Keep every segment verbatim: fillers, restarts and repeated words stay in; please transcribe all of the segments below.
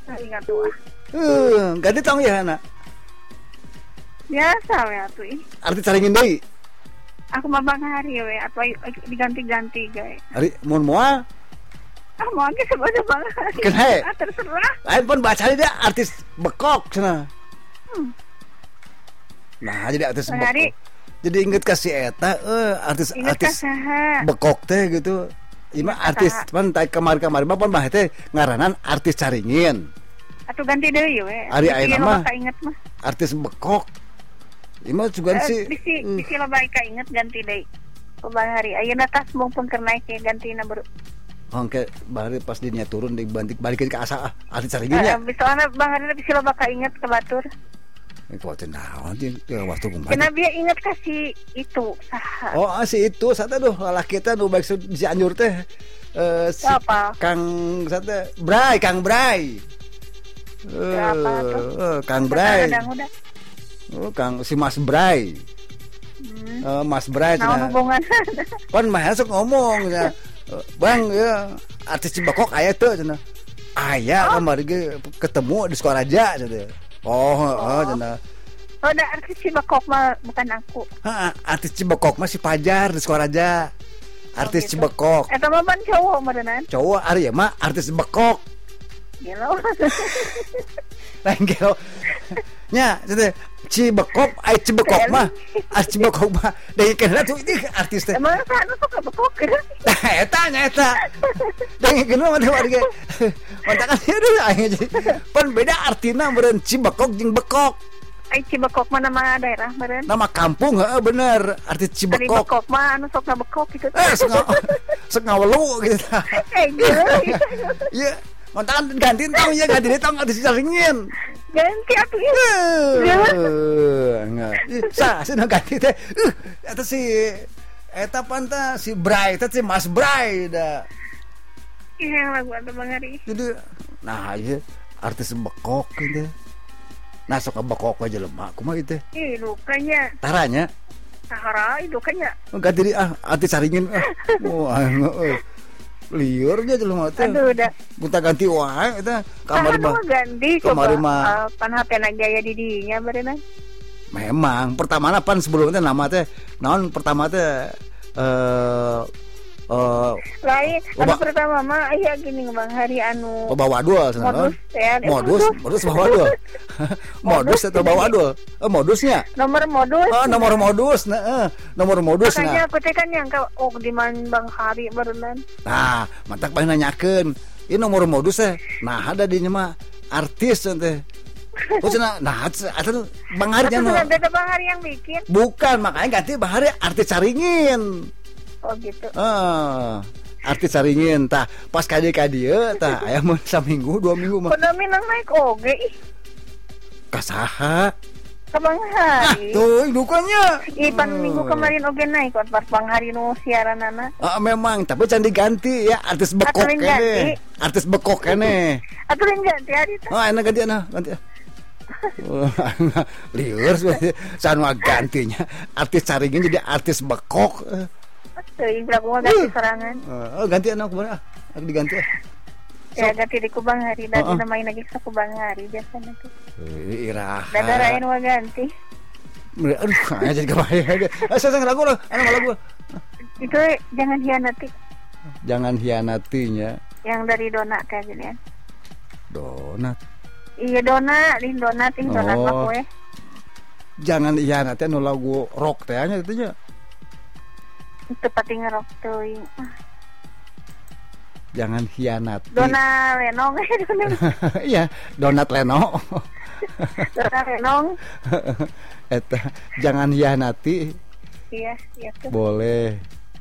Ingat tuh. Uh, ganti tong ya anak. Biasa ya tuh. Arti caringin deui. Aku mah Bang Hari we atau diganti-ganti guys. Ari mun moal. Ah mau ge sebaca Bang Hari. Kenapa? Ah terserah. Lain pun baca dia artis bekok cenah. Hmm. Nah, jadi artis Bang bekok. Hari. Jadi inget kasih eta eh artis Inget artis kasaha. bekok teh gitu. Ima artis pan kemarin-kemarin mah pon mah teh ngaranan artis caringin. Atuh ganti deui we. Ari ayeuna mah inget mah. artis bekok. Ima juga Uh, sih. bisi Hmm. bisi loba ka inget ganti deui. Ku Bang Hari ayeuna tas mumpung keur naik ke gantina baru. Oke, bari pas dinya turun dibalik balikin ke asa ah, artis caringinnya. Uh, soalnya Bang Hari bisi loba ka inget ke batur. Itu teh naon jeung waktu kumaha. Kenapa dia inget kasih itu saha? Oh, si itu sate duh lalaki teh nu baik si anjur teh eh si Siapa? Kang sate Bray, Kang Bray. Eh, Siapa tuh? eh, Kang Bray. Kadang udah. Oh, Kang si Mas Bray. Hmm. Eh, Mas Bray Naon cenah. hubungan? Pan mah sok ngomong cenah. Eh, Bang, ya artis Cibakok aya teu cenah. Aya kamari ge ketemu di Sukaraja cenah. Oh, heeh cenah. Oh, ada artis Cibakok mah bukan aku. Heeh, artis Cibakok mah si Pajar di Sukaraja. Artis Oh, gitu. Cibakok. Eta mah ban cowok meureunnan. Cowok ari mah artis bekok. Gelo. Lain gelo. Nya, cenah Cibekok, ai Cibekok mah, ah Cibekok mah deui kenna tuh ini artis teh. Emang sana suka bekok kan? Nah, eta nya eta. Deui kenna mah teh warga. Mantakan aduh aing jadi. Pan beda artina meureun Cibekok jeung bekok. Ai Cibekok mah nama daerah meureun. Nama kampung heeh bener, artis Ari Cibekok. bekok mah anu sok bekok gitu. Eh, sok sok ngawelu gitu. Eh, gelo. Iya, mantakan ganti tong ya ganti tong artis caringin. Ganti atuh ieu. Eh, enggak. Sa, sih ganti teh. Uh, eta si eta panta si Bray, eta si Mas Bray da. Iya yang lagu atuh Bang Hari. Jadi nah ieu artis bekok gitu. Nah sok bekok aja lemah. Kumaha ieu teh? Ih, lukanya. Taranya Sahara itu kan ya. ganti di ah artis caringin ah. Oh, euy. Liur aja jelema teh. Aduh udah. Bunta ganti wae eta kamari mah. Ganti Kamari coba. mah. Uh, pan H P na gaya di dinya berenang. Memang pertama pan sebelumnya nama teh naon pertama teh eh eh Lain, Loba. anu pertama mah aya gini Bang Hari anu oh, bawa wadul cenah naon? modus ya. Modus, modus bawa wadul. Modus atau bawa wadul? Eh modusnya. Nomor modus. Oh, nomor modus nah, eh, nomor modus Makanya nah. aku teh kan nyangka oh di man Bang Hari berenang. Nah, mantak bae nanyakeun. Ieu nomor modus teh. Nah, ada di mah artis teh. Oh cenah, nah atuh Bang Hari Atau cenah. sudah Bang Hari yang bikin. Bukan, makanya ganti Bang Hari artis caringin. Oh gitu. Ah, artis caringin tah pas ka dieu ka dieu tah aya mun saminggu dua minggu mah. Pandemi nang naik oge ih. Kasaha? Ka Bang Ah, Hari. tuh indukannya. Ih, pan minggu kemarin oge naik kok pas Bang Hari nu siaranana. Ah, memang, tapi can diganti ya artis bekok Aturin ganti. kene. Artis bekok kene. Atuh lain ganti hari teh. Oh, enak ganti nah, ganti. Wah, liur sanu gantinya artis caringin jadi artis bekok. Teuing lagu mah ganti serangan. Oh, ganti anak kemana? Ah, diganti ah. Ya ganti di Kubang Hari dan Oh, oh. namain lagi sa Kubang Hari biasanya tuh. Eh, iraha. Dadarain mah ganti. Aduh, aja jadi kebayang. Ah, saya lagu lah, anak lagu. Itu jangan hianati Jangan hianatinya. yang dari Dona kayak gini ya. Donat. Iya Dona, lin donat, lin donat Oh. mah kue. Jangan hianati anu lagu rock teh nya itu nya. Itu pati ngerok teuing. Ah, Jangan hianati. Dona Lenong, Dona, Iya, donat Leno. Dona Lenong. Eta jangan hianati. Iya, iya tuh. Boleh.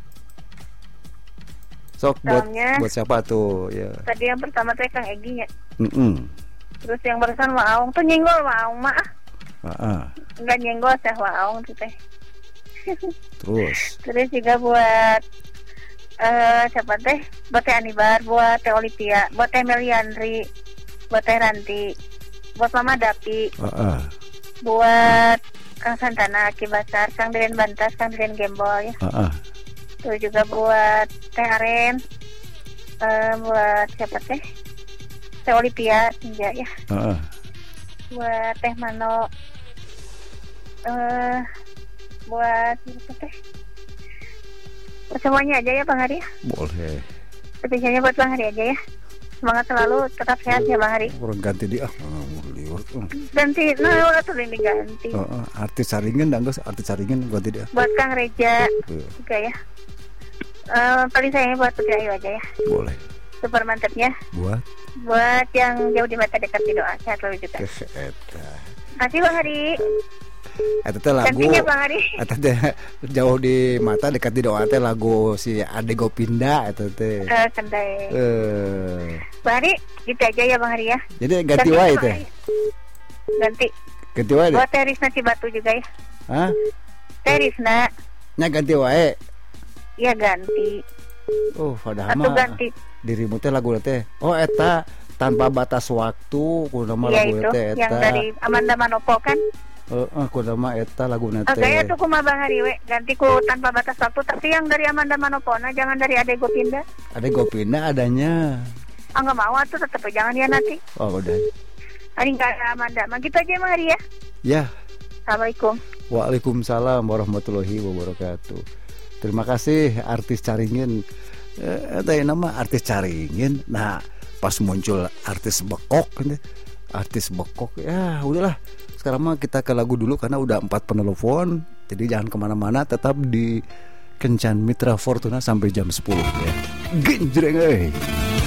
Sok buat Soalnya- buat siapa tuh ya. Tadi yang pertama teh Kang Egi ya. Heeh. Terus yang barusan Waong tuh nyenggol Waong mah. Heeh. Enggak nyenggol teh Waong tuh teh. Terus Terus juga buat eh siapa teh? Buat Teh Anibar, buat Teh Olivia, buat Teh Meliandri, buat Teh Ranti, buat Mama Dapi, heeh. buat Kang Santana, Aki Basar, Kang Diren Bantas, Kang Diren Gembol ya. Heeh. Terus juga buat Teh Aren, eh, buat siapa teh? Teh Olivia senja ya. Heeh. Buat Teh Mano. Eh buat apa teh? Buat semuanya aja ya Bang Hari. Boleh. Spesialnya buat Bang Hari aja ya. Semangat selalu, tetap sehat ya Bang Hari. Orang ganti dia. Ah, liur. Ganti, nah atau ini ganti. Heeh, artis saringan dah geus artis saringan ganti dia. Buat Kang Reja Tuh. juga ya. Eh paling sayangnya buat Putri Ayu aja ya. Boleh. Super mantapnya. Buat Buat yang jauh di mata dekat di doa, sehat selalu juga. ke eta. Kasih Bang Hari. Eta teh lagu. Gantinya Bang Hari. Eta teh jauh di mata dekat di doa teh lagu si Ade Gopinda eta teh. Eh kendai. Eh. Bang Hari, gitu aja ya Bang Hari ya. Jadi ganti wae Bang teh. Hari. Ganti. Ganti wae deh. Buat Teh Risna Cibatu juga ya. Hah? Teh Risna. Nya ganti wae. Iya ganti. Oh, padahal Atau mah ganti. dirimu teh lagu teh. Oh, eta tanpa batas waktu kudu mah Iya lagu itu teh yang eta. dari Amanda Manopo kan. Heeh, kudu mah eta laguna teh. Oke ya tuh kumaha Bang Hari we. Ganti ku tanpa batas waktu tapi yang dari Amanda Manopo nah jangan dari Ade Gopinda. Ade Gopinda adanya. Ah nggak mau tuh tetep jangan ya nanti. Oh, udah. Hari nggak ada Amanda. Mah gitu aja Bang Hari ya. Ya. Assalamualaikum. Waalaikumsalam warahmatullahi wabarakatuh. Terima kasih artis Caringin. Eh, eta nama artis Caringin. Nah, pas muncul artis Bekok kan, artis Bekok ya udahlah. Sekarang mah kita ke lagu dulu karena udah empat penelpon. Jadi jangan kemana-mana, tetap di Kencan Mitra Fortuna sampai jam sepuluh ya. Genjreng euy.